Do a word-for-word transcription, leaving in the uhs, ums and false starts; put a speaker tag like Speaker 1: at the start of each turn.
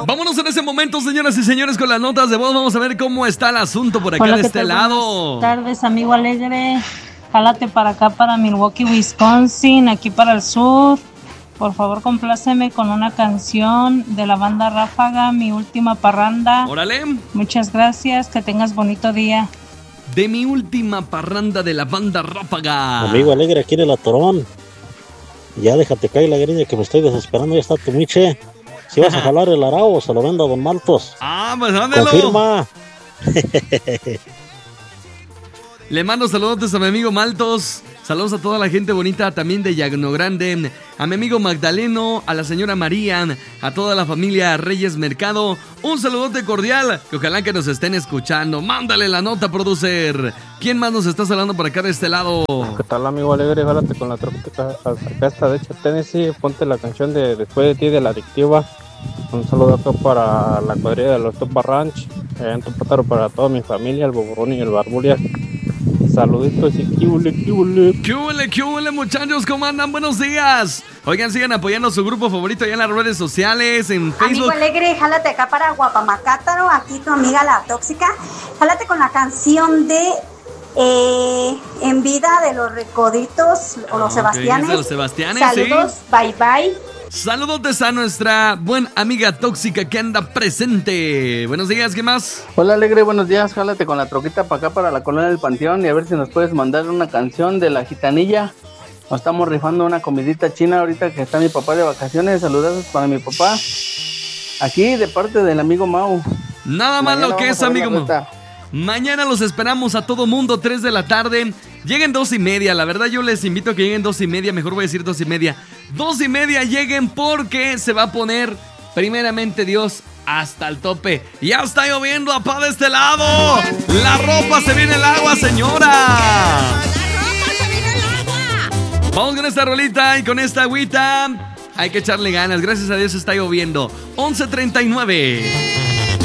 Speaker 1: Vámonos en ese momento, señoras y señores, con las notas de voz. Vamos a ver cómo está el asunto por acá. Hola, de este tal? lado.
Speaker 2: Buenas tardes, amigo alegre. Jálate para acá, para Milwaukee, Wisconsin, aquí para el sur. Por favor, compláceme con una canción de la banda Ráfaga, Mi Última Parranda.
Speaker 1: Órale.
Speaker 2: Muchas gracias, que tengas bonito día.
Speaker 1: De Mi Última Parranda de la banda Ráfaga.
Speaker 3: Amigo alegre, aquí en el Atorón. Ya déjate caer la greña que me estoy desesperando, ya está tu miche. Si vas a jalar el arao, se lo vendo a don Maltos.
Speaker 1: Ah, pues ándelo.
Speaker 3: Confirma.
Speaker 1: Le mando saludos a mi amigo Maltos. Saludos a toda la gente bonita también de Llano Grande. A mi amigo Magdaleno, a la señora María, a toda la familia Reyes Mercado. Un saludote cordial, que ojalá que nos estén escuchando. Mándale la nota, producer. ¿Quién más nos está saludando por acá de este lado?
Speaker 4: ¿Qué tal, amigo alegre? Jálate con la trompeta acá está de hecho Tennessee. Ponte la canción de Después de ti de La Adictiva. Un saludo acá para la cuadrilla de los Topa Ranch, eh, en Topataro, para toda mi familia, el Boborón y el Barbulia. Saluditos y kiule, kiule.
Speaker 1: Kiule, kiule, muchachos, ¿cómo andan? Buenos días. Oigan, sigan apoyando a su grupo favorito allá en las redes sociales, en Facebook.
Speaker 5: Amigo alegre, jálate acá para Guapamacátaro, aquí tu amiga la tóxica. Jálate con la canción de eh, En Vida de los Recoditos o los
Speaker 1: okay,
Speaker 5: Sebastianes.
Speaker 1: De los Sebastianes,
Speaker 5: Saludos,
Speaker 1: sí.
Speaker 5: Bye bye.
Speaker 1: Saludos a nuestra buena amiga tóxica que anda presente. Buenos días, ¿qué más?
Speaker 6: Hola alegre, buenos días, jálate con la troquita para acá para la colonia del Panteón y a ver si nos puedes mandar una canción de La Gitanilla. Nos estamos rifando una comidita china ahorita que está mi papá de vacaciones. Saludos para mi papá. Aquí de parte del amigo Mau.
Speaker 1: Nada más lo que es, amigo Mau. Mañana los esperamos a todo mundo, tres de la tarde. Lleguen dos y media, la verdad yo les invito a que lleguen dos y media, mejor voy a decir dos y media. Dos y media lleguen porque se va a poner, primeramente Dios, hasta el tope. Ya está lloviendo, apá, de este lado. La ropa se viene el agua, señora.
Speaker 7: La ropa se viene el agua.
Speaker 1: Vamos con esta rolita y con esta agüita. Hay que echarle ganas, gracias a Dios está lloviendo. once treinta y nueve.